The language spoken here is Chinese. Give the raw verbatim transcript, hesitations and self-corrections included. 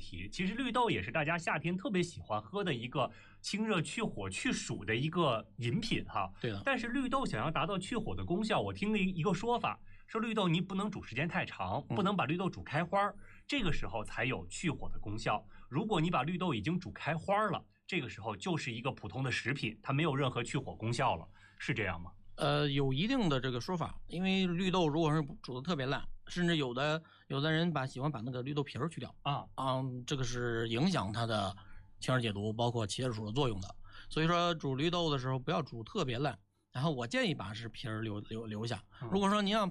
题。其实绿豆也是大家夏天特别喜欢喝的一个清热去火去暑的一个饮品哈。 对的。 但是绿豆想要达到去火的功效，我听了一个说法，说绿豆你不能煮时间太长，不能把绿豆煮开花，嗯、这个时候才有去火的功效。如果你把绿豆已经煮开花了，这个时候就是一个普通的食品，它没有任何去火功效了，是这样吗？ 呃，有一定的这个说法，因为绿豆如果是煮的特别烂，甚至有的有的人把喜欢把那个绿豆皮儿去掉啊啊，这个是影响它的清热解毒，包括解暑的作用的。所以说煮绿豆的时候不要煮特别烂，然后我建议把是皮儿留留留下。如果说您要